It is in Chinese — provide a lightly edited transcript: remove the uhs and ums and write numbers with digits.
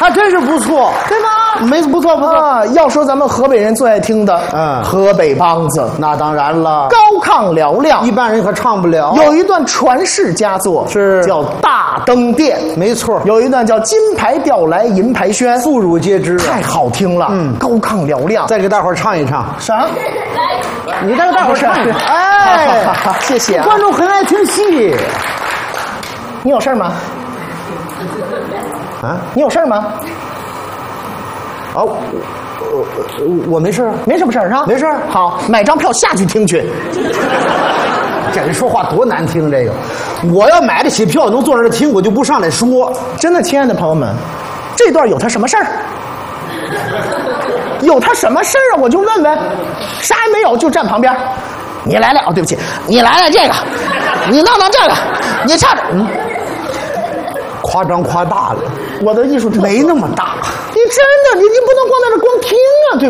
还真是不错， 对吗？ 没不错不错啊，要说咱们河北人最爱听的，河北梆子， 那当然了， 高亢嘹亮， 一般人可唱不了。 有一段传世佳作是叫《大灯殿》， 没错， 有一段叫《金牌调来银牌轩》， 妇孺皆知， 太好听了，高亢嘹亮。 再给大伙儿唱一唱。 啥？ 你再给大伙儿唱一唱。哎， 谢谢啊。 观众很爱听戏。 你有事儿吗？ 啊， 你有事儿吗？ 啊，我没事， 没什么事儿啊， 没事。 好，买张票下去听去。 这人说话多难听，这个，我要买得起票能坐那儿听，我就不上来说。 真的，亲爱的朋友们，这段有他什么事儿？有他什么事儿啊？我就问问，啥也没有，就站旁边。你来了哦，对不起，你来了这个，你弄这个，你唱着， 夸张夸大了， 我的艺术特色没那么大。 你真的，你